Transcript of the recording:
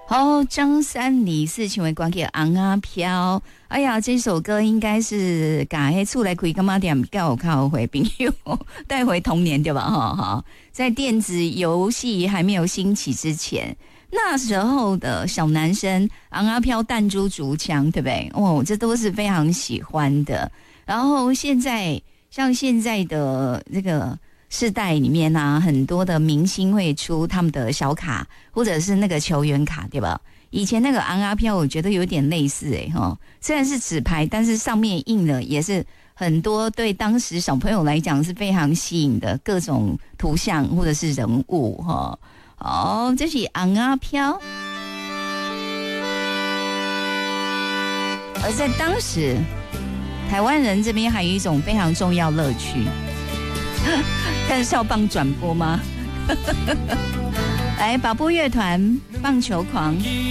哦，张三李四请为关给昂啊飘。哎呀，这首歌应该是把黑厝来开干嘛点较靠回朋友带回童年对吧？哈，在电子游戏还没有兴起之前，那时候的小男生昂啊飘弹珠竹枪，对不对？哦，这都是非常喜欢的。然后现在像现在的这个世代里面啊，很多的明星会出他们的小卡或者是那个球员卡，对吧？以前那个昂啊飘我觉得有点类似虽然是纸牌，但是上面印了也是很多对当时小朋友来讲是非常吸引的各种图像或者是人物哦，这是昂啊飘。而在当时台湾人这边还有一种非常重要乐趣，看少棒转播吗？来，宝波乐团棒球狂。